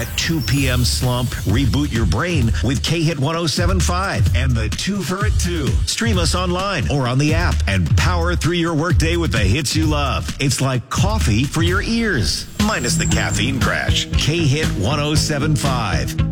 that 2 p.m. slump, reboot your brain with K-Hit 107.5 and the 2 for it 2. Stream us online or on the app and power through your workday with the hits you love. It's like coffee for your ears, minus the caffeine crash. K-Hit 107.5.